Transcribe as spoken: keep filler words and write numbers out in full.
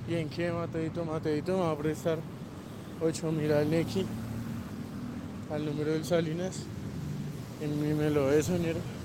¿Y en qué, Mateito? Mateito me va a prestar ocho mil al Nequi, al número del Salinas. En mí me lo es, soñero.